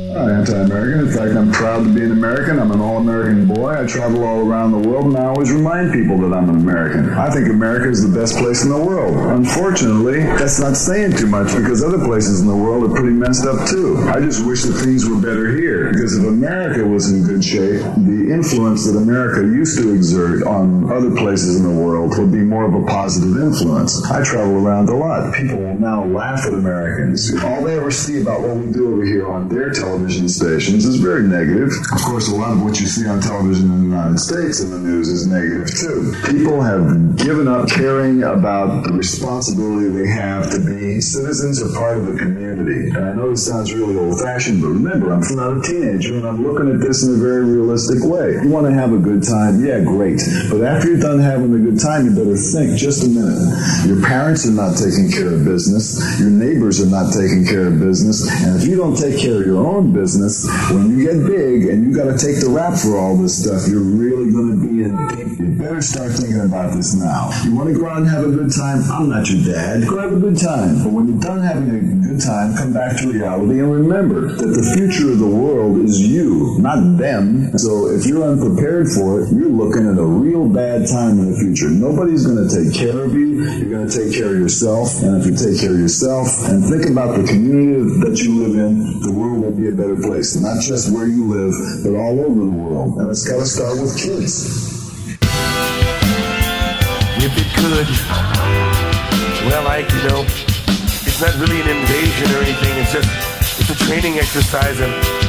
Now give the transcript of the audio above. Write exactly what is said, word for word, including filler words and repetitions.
I'm not anti-American. In fact, I'm proud to be an American. I'm an all-American boy. I travel all around the world, and I always remind people that I'm an American. I think America is the best place in the world. Unfortunately, that's not saying too much because other places in the world are pretty messed up too. I just wish that things were better here, because if America was in good shape, the influence that America used to exert on other places in the world would be more of a positive influence. I travel around a lot. People will now laugh at Americans. All they ever see about what we do over here on their television stations is very negative. Of course, a lot of what you see on television in the United States in the news is negative too. People have given up caring about the responsibility they have to be citizens or part of the community. And I know this sounds really old-fashioned, but remember, I'm not a teenager, and I'm looking at this in a very realistic way. You want to have a good time? Yeah, great. But after you're done having a good time, you better think just a minute. Your parents are not taking care of business. Your neighbors are not taking care of business. And if you don't take care of your own business, when you get big and you got to take the rap for all this stuff, you're really going to be in deep. You better start thinking about this now. You want to go out and have a good time? I'm not your dad. Go have a good time. But when you're done having a good time, come back to reality and remember that the future of the world is you, not them. So if you're unprepared for it, you're looking at a real bad time in the future. Nobody's going to take care of you. You're going to take care of yourself. And if you take care of yourself and think about the community that you live in, the world will be a better place. Not just where you live, but all over the world. And it's got to start with kids. If it could, well, I, you know, it's not really an invasion or anything. It's just, it's a training exercise. And